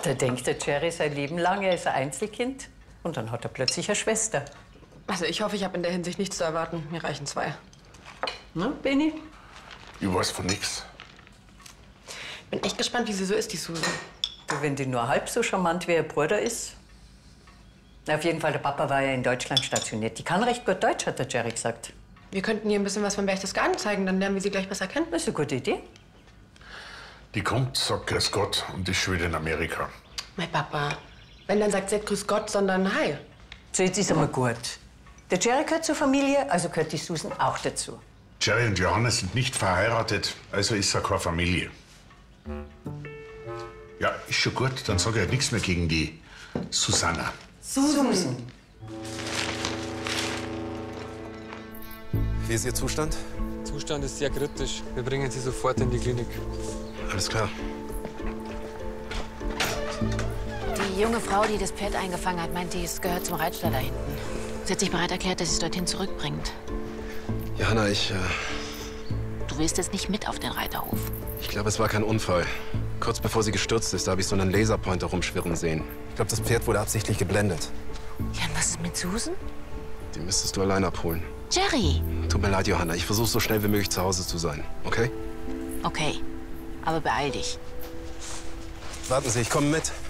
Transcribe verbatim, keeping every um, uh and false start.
Da denkt der Jerry sein Leben lang, er ist ein Einzelkind. Und dann hat er plötzlich eine Schwester. Also ich hoffe, ich habe in der Hinsicht nichts zu erwarten. Mir reichen zwei. Na, Benni? Ich weiß von nichts. Bin echt gespannt, wie sie so ist, die Susan. Du, wenn die nur halb so charmant wie ihr Bruder ist. Na, auf jeden Fall, der Papa war ja in Deutschland stationiert. Die kann recht gut Deutsch, hat der Jerry gesagt. Wir könnten ihr ein bisschen was von Berchtesgaden zeigen, dann lernen wir sie gleich besser kennen. Das ist eine gute Idee. Die kommt, sagt Grüß Gott und ist schon wieder in Amerika. Mein Papa. Wenn, dann sagt sie nicht Grüß Gott, sondern Hi. So, jetzt ist einmal gut. Der Jerry gehört zur Familie, also gehört die Susan auch dazu. Jerry und Johanna sind nicht verheiratet, also ist er keine Familie. Ja, ist schon gut, dann sage ich halt nichts mehr gegen die Susanna. Susan. Wie ist Ihr Zustand? Zustand ist sehr kritisch. Wir bringen Sie sofort in die Klinik. Alles klar. Die junge Frau, die das Pferd eingefangen hat, meint, es gehört zum Reitstall da hinten. Sie hat sich bereit erklärt, dass sie es dorthin zurückbringt. Johanna, ich, äh, Du willst jetzt nicht mit auf den Reiterhof. ich glaube, es war kein Unfall. Kurz bevor sie gestürzt ist, da habe ich so einen Laserpointer rumschwirren sehen. Ich glaube, das Pferd wurde absichtlich geblendet. Ja, und was ist mit Susan? Die müsstest du allein abholen. Jerry! Tut mir leid, Johanna. Ich versuche so schnell wie möglich zu Hause zu sein. Okay? Okay, aber beeil dich. Warten Sie, ich komme mit.